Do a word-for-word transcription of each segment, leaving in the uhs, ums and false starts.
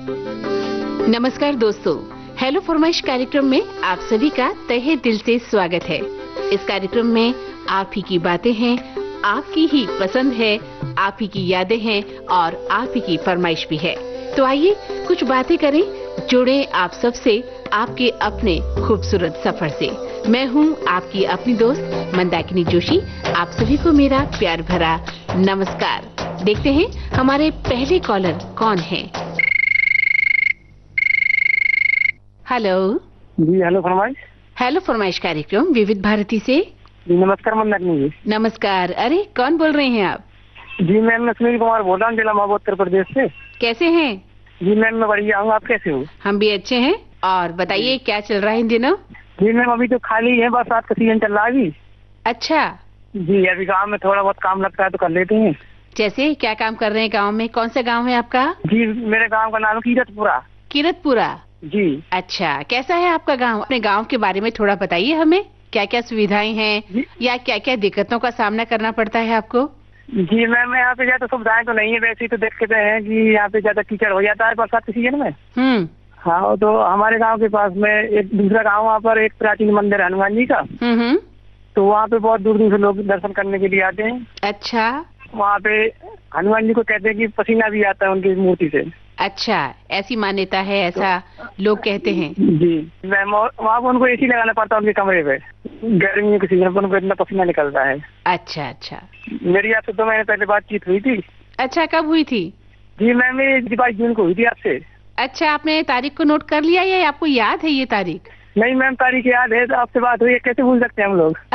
नमस्कार दोस्तों, हेलो फरमाइश कार्यक्रम में आप सभी का तहे दिल से स्वागत है। इस कार्यक्रम में आप ही की बातें हैं, आपकी ही पसंद है, आप ही की यादें हैं और आप ही की फरमाइश भी है। तो आइए कुछ बातें करें, जुड़े आप सबसे आपके अपने खूबसूरत सफर से। मैं हूं आपकी अपनी दोस्त मंदाकिनी जोशी। आप सभी को मेरा प्यार भरा नमस्कार। देखते हैं हमारे पहले कॉलर कौन है। हेलो जी, हेलो फरमाइश। हेलो फरमाइश कार्यक्रम विविध भारती से। जी नमस्कार मंदाकिनी जी। नमस्कार। अरे कौन बोल रहे हैं आप? जी मैम, मैं सुनील कुमार बोल रहा हूँ, जिला महोबा उत्तर प्रदेश से। कैसे हैं? जी मैम, मैं बढ़िया हूँ, आप कैसे हो? हम भी अच्छे हैं। और बताइए क्या चल रहा है इन दिनों? जी मैम, अभी तो खाली है, बरसात का सीजन चल रहा है अभी। अच्छा जी, अभी गांव में थोड़ा बहुत काम लगता है तो कर लेते हैं। जैसे क्या काम कर रहे हैं गांव में? कौन सा गांव है आपका? जी, मेरे गांव का नाम है कीरतपुरा। कीरतपुरा। जी। अच्छा, कैसा है आपका गांव? अपने गांव के बारे में थोड़ा बताइए हमें। क्या क्या सुविधाएं हैं या क्या क्या दिक्कतों का सामना करना पड़ता है आपको? जी मैम, यहाँ पे ज्यादा सुविधाएं तो नहीं है, वैसे तो देखते हैं कि यहाँ पे ज्यादा कीचड़ हो जाता है बरसात के सीजन में। हम्म। हाँ, तो हमारे गांव के पास में एक दूसरा गांव, वहाँ पर एक प्राचीन मंदिर है हनुमान जी का। हम्म। तो वहाँ पे बहुत दूर दूर से लोग दर्शन करने के लिए आते हैं। अच्छा। वहाँ पे हनुमान जी को कहते हैं कि पसीना भी आता है उनकी मूर्ति से। अच्छा, ऐसी मान्यता है, ऐसा तो, लोग कहते हैं। जी मैम, वहाँ पे उनको एसी लगाना पड़ता है उनके कमरे पे। गर्मियों के सीजन पर उनको इतना पसीना निकलता है। अच्छा अच्छा। मेरी आपसे दो महीने पहले बातचीत हुई थी। अच्छा, कब हुई थी? जी मैम, ये बाईस जून को हुई थी आपसे। अच्छा, आपने तारीख को नोट कर लिया या आपको याद है ये तारीख? नहीं मैम, तारीख याद है, तो आपसे बात हुई है, कैसे भूल सकते हैं हम लोग।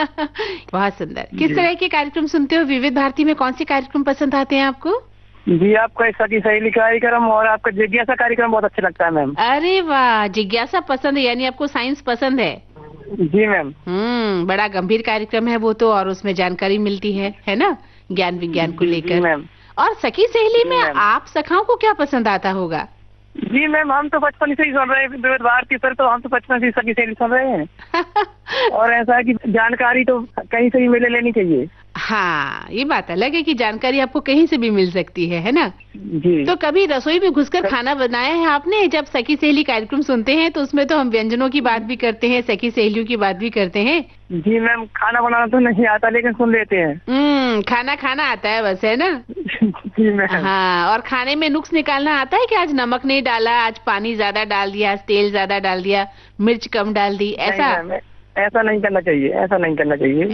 बहुत सुंदर। किस तरह के कार्यक्रम सुनते हो? विविध भारती में कौन से कार्यक्रम पसंद आते हैं आपको? जी, आपका ऐसा की सहेली कार्यक्रम और आपका जिज्ञासा कार्यक्रम बहुत अच्छा लगता है मैम। अरे वाह, जिज्ञासा पसंद है, यानी आपको साइंस पसंद है। जी मैम। हम्म, बड़ा गंभीर कार्यक्रम है वो तो, और उसमें जानकारी मिलती है है ना, ज्ञान विज्ञान को लेकर। मैम। और सखी सहेली में आप सखाओं को क्या पसंद आता होगा? जी मैम, हम तो बचपन से ही सुन रहे हैं विविध भारती पर, तो हम तो बचपन से सखी सहेली सुन रहे हैं। और ऐसा है कि जानकारी तो कहीं से भी मिले लेनी चाहिए। हाँ, ये बात अलग है कि जानकारी आपको कहीं से भी मिल सकती है है ना। जी। तो कभी रसोई में घुसकर खाना बनाया है आपने? जब सखी सहेली कार्यक्रम सुनते हैं तो उसमें तो हम व्यंजनों की बात भी करते हैं, सखी सहेलियों की बात भी करते हैं। जी मैम, खाना बनाना तो नहीं आता, लेकिन सुन लेते हैं। हम्म, खाना खाना आता है बस, है ना। जी मैम। हाँ, और खाने में नुक्स निकालना आता है कि आज नमक नहीं डाला, आज पानी ज्यादा डाल दिया, आज तेल ज्यादा डाल दिया, मिर्च कम डाल दी, ऐसा? ऐसा नहीं करना चाहिए, ऐसा नहीं करना चाहिए।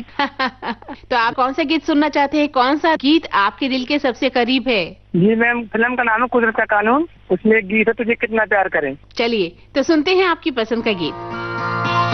तो आप कौन सा गीत सुनना चाहते हैं? कौन सा गीत आपके दिल के सबसे करीब है? जी मैम, फिल्म का नाम है कुदरत का कानून, उसमें एक गीत है तुझे कितना प्यार करें। चलिए तो सुनते हैं आपकी पसंद का गीत।